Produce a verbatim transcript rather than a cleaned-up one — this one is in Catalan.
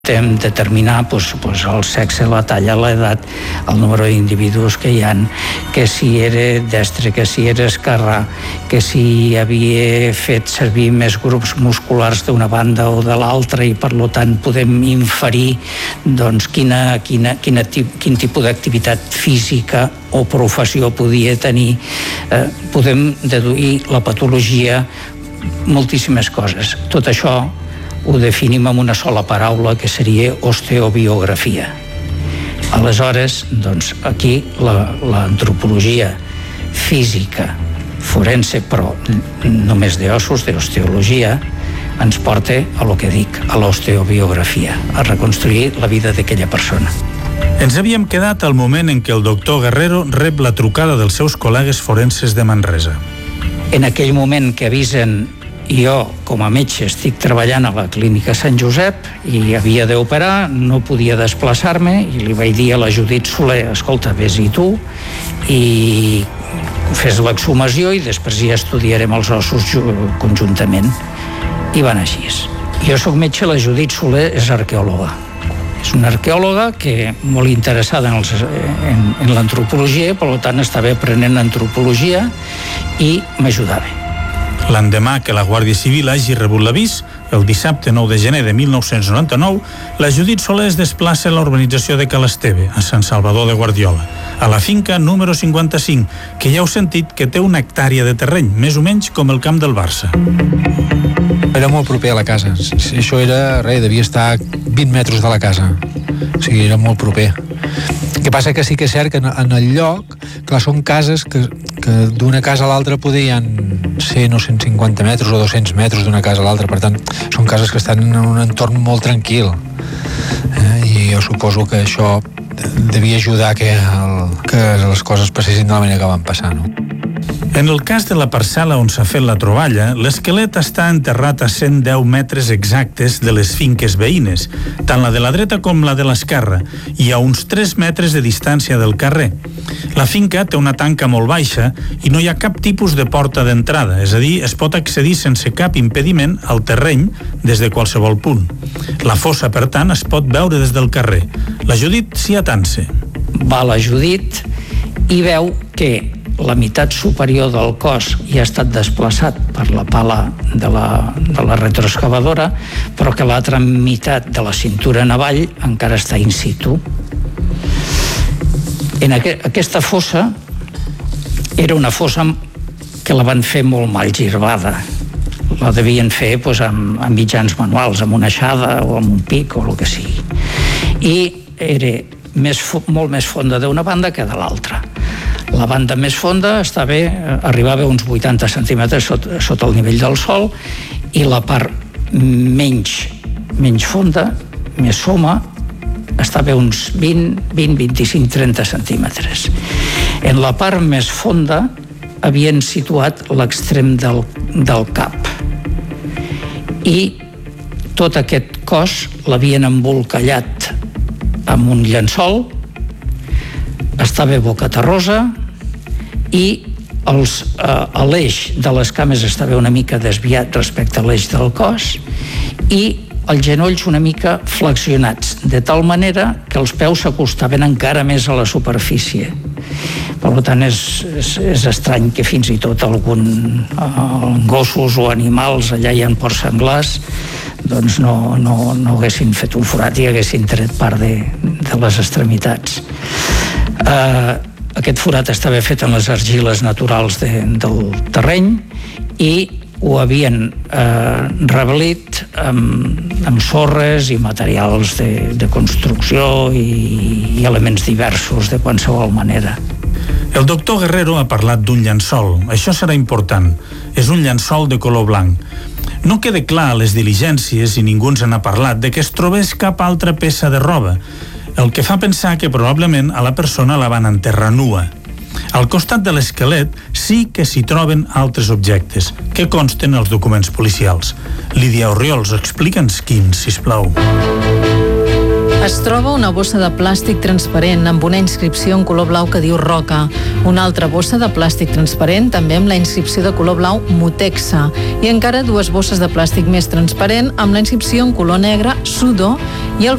Hem de determinar pues, pues, el sexe, la talla, l'edat, el número d'individus que hi ha, que si era destre, que si era esquerrà, que si havia fet servir més grups musculars d'una banda o de l'altra i per tant podem inferir doncs, quina, quina, quina, quin tipus d'activitat física o professió podia tenir. Eh, podem deduir la patologia, moltíssimes coses. Tot això ho definim amb una sola paraula, que seria osteobiografia. Aleshores, doncs, aquí l'antropologia física, forense, però només d'ossos, d'osteologia, ens porta a lo que dic, a l'osteobiografia, a reconstruir la vida d'aquella persona. Ens havíem quedat al moment en què el doctor Guerrero rep la trucada dels seus col·legues forenses de Manresa. En aquell moment que avisen, jo, com a metge, estic treballant a la clínica Sant Josep i havia d'operar, no podia desplaçar-me i li vaig dir a la Judit Soler, escolta, vés-hi tu i fes l'exhumació i després ja estudiarem els ossos conjuntament. I van així. Jo soc metge, la Judit Soler és arqueòloga. És una arqueòloga que molt interessada en, els, en, en l'antropologia, per tant estava aprenent antropologia i m'ajudava. L'endemà que la Guàrdia Civil hagi rebut l'avís, el dissabte nou de gener de mil nou-cents noranta-nou, la Judit Soler es desplaça a la urbanització de Cal Esteve, a Sant Salvador de Guardiola, a la finca número cinquanta-cinc, que ja heu sentit que té una hectàrea de terreny, més o menys com el camp del Barça. Era molt proper a la casa. Això era, res, devia estar vint metres de la casa. O sigui, era molt proper. El que passa que sí que és cert que en el lloc, clar, són cases que, que d'una casa a l'altra podien ser, no, cent cinquanta metres o dos-cents metres d'una casa a l'altra. Per tant, són cases que estan en un entorn molt tranquil. Eh? I jo suposo que això devia ajudar que, el, que les coses passessin de la manera que van passar, no? En el cas de la parcel·la on s'ha fet la troballa, l'esquelet està enterrat a cent deu metres exactes de les finques veïnes, tant la de la dreta com la de l'esquerra, i a uns tres metres de distància del carrer. La finca té una tanca molt baixa i no hi ha cap tipus de porta d'entrada, és a dir, es pot accedir sense cap impediment al terreny des de qualsevol punt. La fossa, per tant, es pot veure des del carrer. La Judit s'hi atansa. Va la Judit i veu que la meitat superior del cos ja ha estat desplaçat per la pala de la, de la retroexcavadora, però que l'altra meitat de la cintura en avall encara està in situ. En aqu aquesta fossa era una fossa que la van fer molt mal girbada. La devien fer doncs, amb, amb mitjans manuals, amb una aixada o amb un pic o el que sigui. I era més, molt més fonda d'una banda que de l'altra. La banda més fonda estava, arribava a uns vuitanta centímetres sota, sota el nivell del sòl, i la part menys, menys fonda, més soma, estava a uns vint, vint, vint-i-cinc, trenta centímetres. En la part més fonda havien situat l'extrem del, del cap i tot aquest cos l'havien embolcallat amb un llençol, estava boca terrosa i els, eh, l'eix de les cames estava una mica desviat respecte a l'eix del cos i els genolls una mica flexionats, de tal manera que els peus s'acostaven encara més a la superfície. Per tant, és, és, és estrany que fins i tot algun eh, gossos o animals, allà hi ha porcs senglars, doncs no, no, no haguessin fet un forat i haguessin tret part de, de les extremitats. Eh, aquest forat estava fet en les argiles naturals de, del terreny i ho havien eh, rebelit amb, amb sorres i materials de, de construcció i, i elements diversos de qualsevol manera. El doctor Guerrero ha parlat d'un llençol. Això serà important. És un llençol de color blanc. No queda clar a les diligències, i ningú ens n'ha parlat, de que es trobés cap altra peça de roba, el que fa pensar que probablement a la persona la van enterrar nua. Al costat de l'esquelet sí que s'hi troben altres objectes, que consten als documents policials. Lídia Orriols, explica'ns quins, sisplau. Es troba una bossa de plàstic transparent amb una inscripció en color blau que diu Roca. Una altra bossa de plàstic transparent també amb la inscripció de color blau Mutexa. I encara dues bosses de plàstic més transparent amb la inscripció en color negre Sudo i el